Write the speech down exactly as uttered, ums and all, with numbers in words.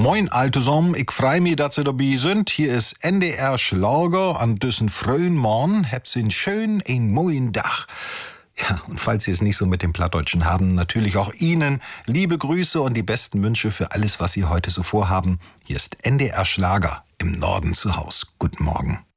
Moin, alte Som, ich freu mich, dass Sie dabei sind. Hier ist N D R Schlager an düssen frühen Morgen. Habt Sie einen schönen, einen moin Dach. Ja, und falls Sie es nicht so mit dem Plattdeutschen haben, natürlich auch Ihnen liebe Grüße und die besten Wünsche für alles, was Sie heute so vorhaben. Hier ist N D R Schlager im Norden zu Haus. Guten Morgen.